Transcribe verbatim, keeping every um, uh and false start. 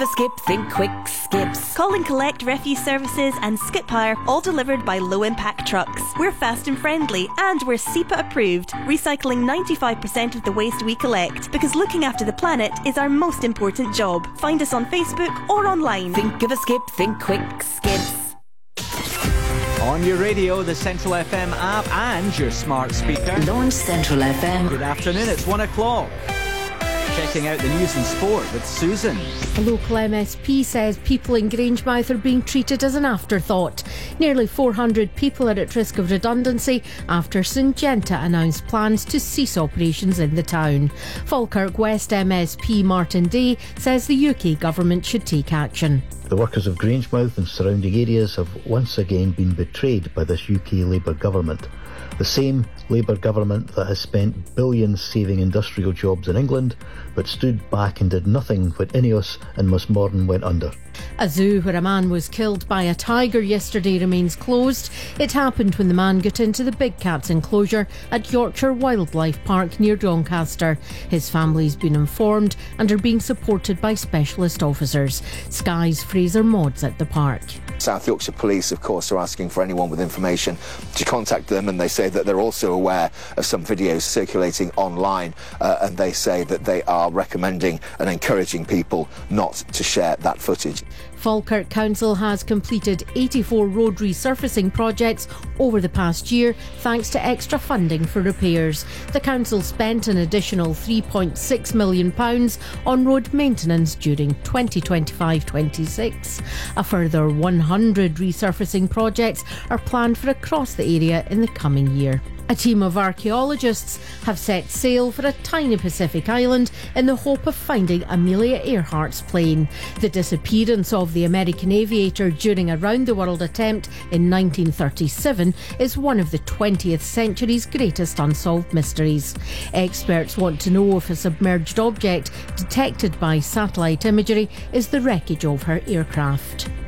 Skip, think quick, skips. Call and collect refuse services and skip hire, all delivered by low impact trucks. We're fast and friendly, and we're S E P A approved, recycling ninety-five percent of the waste we collect, because looking after the planet is our most important job. Find us on Facebook or online. Think of a skip, think quick, skips. On your radio, the Central F M app and your smart speaker. Launch Central F M. Good afternoon, it's one o'clock. Checking out the news and sport with Susan. A local M S P says people in Grangemouth are being treated as an afterthought. Nearly four hundred people are at risk of redundancy after Syngenta announced plans to cease operations in the town. Falkirk West M S P Martin Day says the U K government should take action. The workers of Grangemouth and surrounding areas have once again been betrayed by this U K Labour government. The same Labour government that has spent billions saving industrial jobs in England, but stood back and did nothing when Ineos and Musmorton went under. A zoo where a man was killed by a tiger yesterday remains closed. It happened when the man got into the Big Cats enclosure at Yorkshire Wildlife Park near Doncaster. His family's been informed and are being supported by specialist officers. Sky's Fraser Mods at the park. South Yorkshire Police, of course, are asking for anyone with information to contact them, and they say that they're also aware of some videos circulating online, uh, and they say that they are recommending and encouraging people not to share that footage. Falkirk Council has completed eighty-four road resurfacing projects over the past year thanks to extra funding for repairs. The council spent an additional three point six million pounds on road maintenance during twenty twenty-five twenty-six. A further one hundred resurfacing projects are planned for across the area in the coming year. A team of archaeologists have set sail for a tiny Pacific island in the hope of finding Amelia Earhart's plane. The disappearance of the American aviator during a round-the-world attempt in nineteen thirty-seven is one of the twentieth century's greatest unsolved mysteries. Experts want to know if a submerged object detected by satellite imagery is the wreckage of her aircraft.